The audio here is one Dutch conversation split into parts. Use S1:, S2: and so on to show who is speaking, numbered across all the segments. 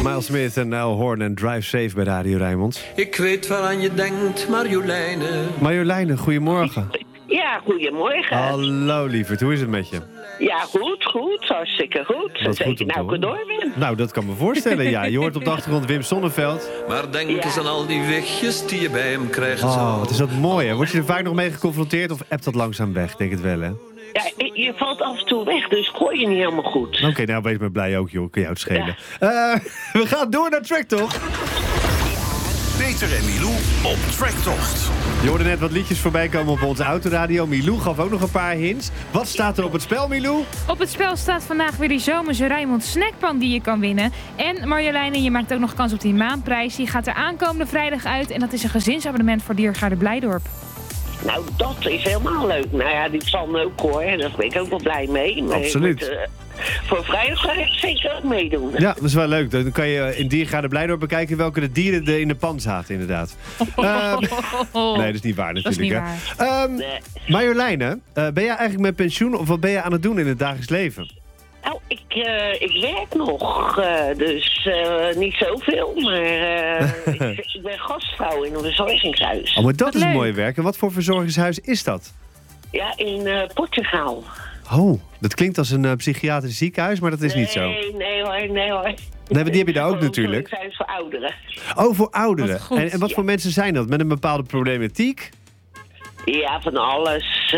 S1: Miles Smith en Al Horn en Drive Safe bij Radio Rijnmond.
S2: Ik weet waaraan je denkt, Marjoleine.
S1: Marjoleine, goedemorgen.
S3: Ja, goedemorgen.
S1: Hallo lieverd, hoe is het met je?
S3: Ja, goed. Hartstikke goed.
S1: Wat
S3: Zeker
S1: goed om te
S3: nou ik
S1: horen.
S3: door ben.
S1: Nou, dat kan me voorstellen, ja. Je hoort op de achtergrond Wim Sonneveld.
S2: Maar denk eens aan al die wichtjes die je bij hem krijgen zou.
S1: Oh, wat is dat mooi, hè? Word je er vaak nog mee geconfronteerd of appt dat langzaam weg? Ik denk het wel, hè?
S3: Ja, je valt af en toe weg, dus ik hoor je niet helemaal goed.
S1: Oké, nou wees me blij ook, joh. Kun je het schelen. We gaan door naar Tracktocht.
S4: Peter en Milou op Tracktocht.
S1: Je hoorde net wat liedjes voorbij komen op onze autoradio. Milou gaf ook nog een paar hints. Wat staat er op het spel, Milou?
S5: Op het spel staat vandaag weer die zomerse Rijnmond snackpan die je kan winnen. En Marjoleine, je maakt ook nog kans op die maanprijs. Die gaat er aankomende vrijdag uit. En dat is een gezinsabonnement voor Diergaarde Blijdorp.
S3: Nou, dat is helemaal leuk. Nou ja, die van ook hoor. Daar ben ik ook wel blij mee. Maar
S1: Absoluut.
S3: Voor vrijdag ga ik zeker ook meedoen.
S1: Ja, dat is wel leuk. Dan kan je in Diergaarde Blijdorp bekijken welke de dieren er in de pan zaten, inderdaad. Nee, dat is niet waar natuurlijk.
S5: Dat is niet
S1: hè.
S3: Nee.
S1: Marjoleine, ben jij eigenlijk met pensioen of wat ben je aan het doen in het dagelijks leven?
S3: Nou, ik werk nog, dus niet zoveel, maar ik ben gastvrouw in een verzorgingshuis.
S1: Oh, maar dat
S5: Wat
S1: is een
S5: leuk.
S1: mooi werk. En wat voor verzorgingshuis is dat?
S3: Ja, in Portugal.
S1: Oh, dat klinkt als een psychiatrisch ziekenhuis, maar dat is niet zo.
S3: Nee hoor.
S1: Nee, maar die heb je daar ook
S3: Gewoon
S1: natuurlijk.
S3: een verzorgingshuis voor ouderen.
S1: Oh, voor ouderen.
S5: Wat goed.
S1: En wat voor mensen zijn dat? Met een bepaalde problematiek?
S3: Ja, van alles.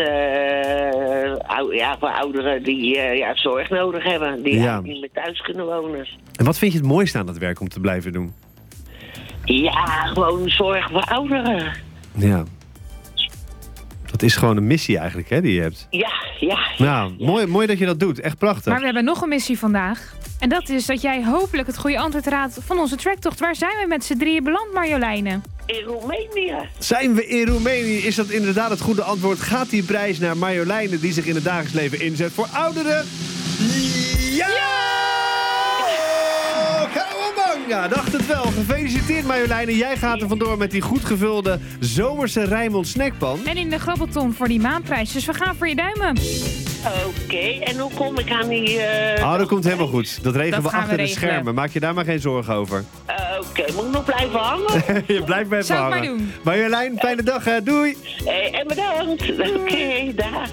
S3: Voor ouderen die zorg nodig hebben. Die eigenlijk niet meer thuis kunnen wonen.
S1: En wat vind je het mooiste aan dat werk om te blijven doen?
S3: Ja, gewoon zorg voor ouderen.
S1: Ja. Dat is gewoon een missie eigenlijk, hè, die je hebt.
S3: Ja.
S1: Nou, mooi dat je dat doet. Echt prachtig.
S5: Maar we hebben nog een missie vandaag. En dat is dat jij hopelijk het goede antwoord raadt van onze tracktocht. Waar zijn we met z'n drieën beland, Marjoleine?
S3: In Roemenië.
S1: Zijn we in Roemenië? Is dat inderdaad het goede antwoord? Gaat die prijs naar Marjoleine die zich in het dagelijks leven inzet voor ouderen? Ja! Kawabanga, dacht het wel. Gefeliciteerd Marjoleine. Jij gaat er vandoor met die goed gevulde zomerse Rijnmond snackpan.
S5: En in de grabbelton voor die maanprijs. Dus we gaan voor je duimen.
S3: Oké, en hoe kom ik aan die...
S1: Dat komt helemaal goed. Dat regelen
S5: Dat
S1: we
S5: gaan we
S1: achter de
S5: regelen.
S1: schermen. Maak je daar maar geen zorgen over.
S3: Oké, moet ik nog blijven hangen?
S1: Je blijft bij
S5: Zou ik
S1: hangen.
S5: maar doen.
S1: Marjolein, fijne dag hè. Doei.
S3: En bedankt. Oké, dag.